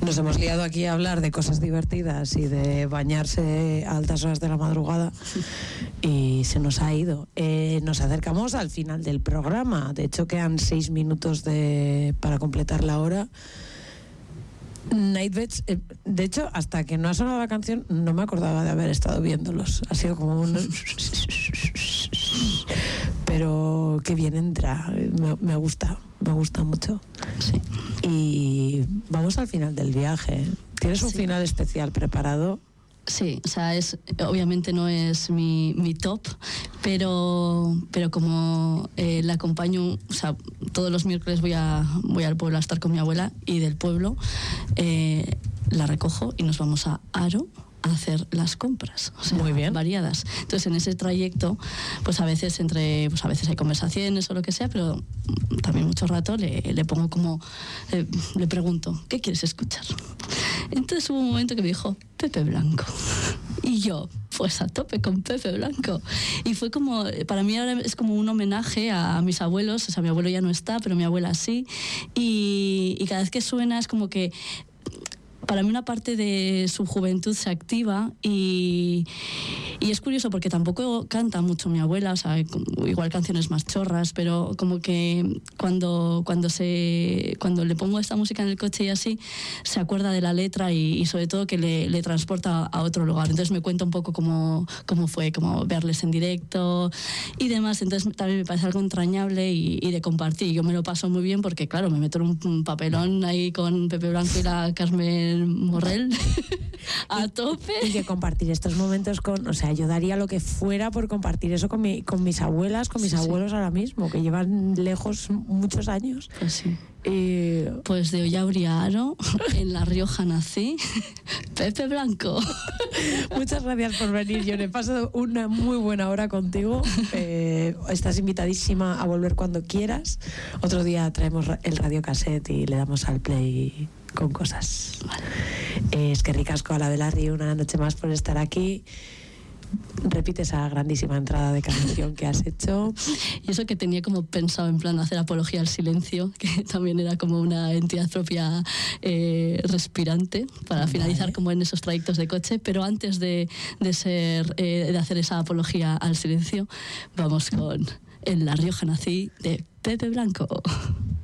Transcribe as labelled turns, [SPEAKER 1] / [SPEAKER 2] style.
[SPEAKER 1] Nos hemos liado aquí a hablar de cosas divertidas y de bañarse a altas horas de la madrugada y se nos ha ido. Nos acercamos al final del programa. De hecho, quedan 6 minutos para completar la hora. Nightbeds, de hecho, hasta que no ha sonado la canción, no me acordaba de haber estado viéndolos. Ha sido como un... Pero qué bien entra, me gusta mucho.
[SPEAKER 2] Sí.
[SPEAKER 1] Y vamos al final del viaje. ¿Tienes un final especial preparado?
[SPEAKER 2] Sí, o sea, obviamente no es mi top, pero como la acompaño, o sea, todos los miércoles voy al pueblo a estar con mi abuela, y del pueblo la recojo y nos vamos a Haro a hacer las compras, o sea,
[SPEAKER 1] muy bien,
[SPEAKER 2] variadas. Entonces, en ese trayecto, pues a veces hay conversaciones o lo que sea, pero también mucho rato le pongo como, le pregunto, ¿qué quieres escuchar? Entonces hubo un momento que me dijo, Pepe Blanco. Y yo, pues a tope con Pepe Blanco. Y fue como, para mí ahora es como un homenaje a mis abuelos. O sea, mi abuelo ya no está, pero mi abuela sí. Y cada vez que suena es como que para mí una parte de su juventud se activa, y es curioso porque tampoco canta mucho mi abuela, o sea, igual canciones más chorras, pero como que cuando le pongo esta música en el coche y así, se acuerda de la letra y sobre todo que le transporta a otro lugar. Entonces me cuenta un poco cómo fue, como verles en directo y demás. Entonces también me parece algo entrañable y de compartir. Yo me lo paso muy bien porque, claro, me meto en un papelón ahí con Pepe Blanco y la Carmen Morrell a tope.
[SPEAKER 1] Y que compartir estos momentos o sea, yo daría lo que fuera por compartir eso con mis abuelas, con mis abuelos ahora mismo, que llevan lejos muchos años.
[SPEAKER 2] Pues sí. Pues de Ollauri a Haro, en La Rioja nací, Pepe Blanco.
[SPEAKER 1] Muchas gracias por venir, Yone. He pasado una muy buena hora contigo. Estás invitadísima a volver cuando quieras. Otro día traemos el radiocassette y le damos al play con cosas. Vale. Es que ricasco a la Belarri, una noche más por estar aquí. Repite esa grandísima entrada de canción que has hecho.
[SPEAKER 2] Y eso que tenía como pensado en plan hacer apología al silencio, que también era como una entidad propia respirante para finalizar como en esos trayectos de coche. Pero antes de hacer esa apología al silencio, vamos con En La Rioja nací, de Pepe Blanco.